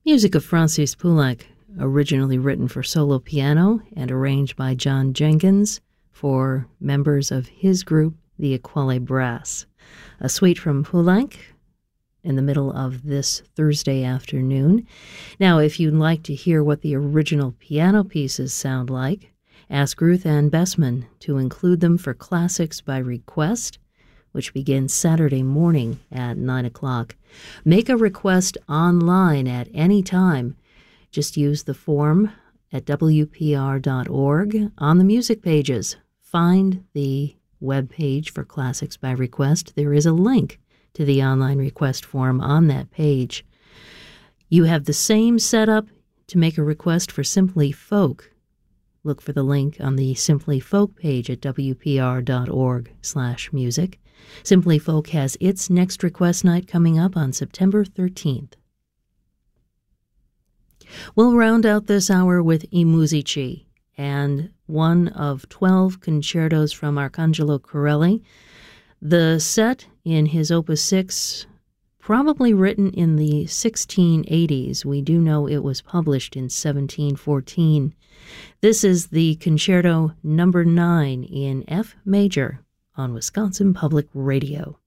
Music of Francis Poulenc, originally written for solo piano and arranged by John Jenkins for members of his group, the Étoile Brass. A suite from Poulenc in the middle of this Thursday afternoon. Now, if you'd like to hear what the original piano pieces sound like, ask Ruth Ann Bessman to include them for Classics by Request, which begins Saturday morning at 9 o'clock. Make a request online at any time. Just use the form at WPR.org on the music pages. Find the web page for Classics by Request. There is a link to the online request form on that page. You have the same setup to make a request for Simply Folk. Look for the link on the Simply Folk page at WPR.org/music. Simply Folk has its next request night coming up on September 13th. We'll round out this hour with I Musici and one of 12 concertos from Arcangelo Corelli. The set in his Opus 6, probably written in the 1680s. We do know it was published in 1714. This is the Concerto Number 9 in F major on Wisconsin Public Radio.